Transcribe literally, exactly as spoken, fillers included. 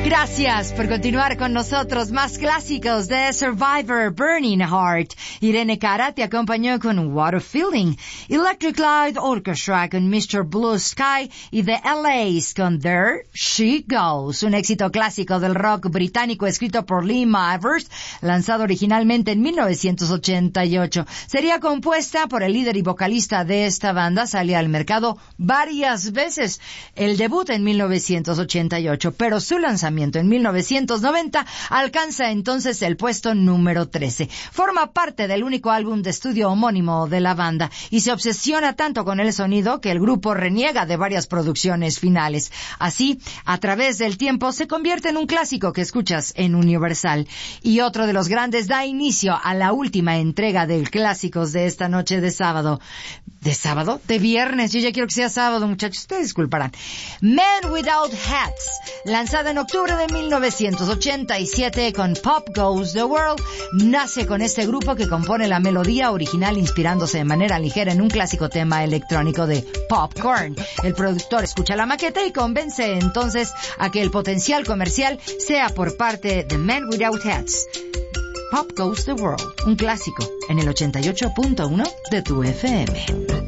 Gracias por continuar con nosotros. Más clásicos de Survivor, Burning Heart. Irene Cara te acompañó con What a Feeling. Electric Light Orchestra con mister Blue Sky y The L A's con There She Goes. Un éxito clásico del rock británico escrito por Lee Mavers, lanzado originalmente en mil novecientos ochenta y ocho. Sería compuesta por el líder y vocalista de esta banda. Salió al mercado varias veces. El debut en mil novecientos ochenta y ocho, pero su lanzamiento en mil novecientos noventa alcanza entonces el puesto número trece. Forma parte del único álbum de estudio homónimo de la banda y se obsesiona tanto con el sonido que el grupo reniega de varias producciones finales. Así, a través del tiempo se convierte en un clásico que escuchas en Universal. Y otro de los grandes da inicio a la última entrega del Clásicos de esta noche de sábado. ¿De sábado? De viernes. Yo ya quiero que sea sábado, muchachos. Ustedes disculparán. Men Without Hats, lanzada en octubre de mil novecientos ochenta y siete con Pop Goes the World, nace con este grupo que compone la melodía original inspirándose de manera ligera en un clásico tema electrónico de Popcorn. El productor escucha la maqueta y convence entonces a que el potencial comercial sea por parte de Men Without Hats. Pop Goes the World, un clásico en el ochenta y ocho punto uno de tu F M.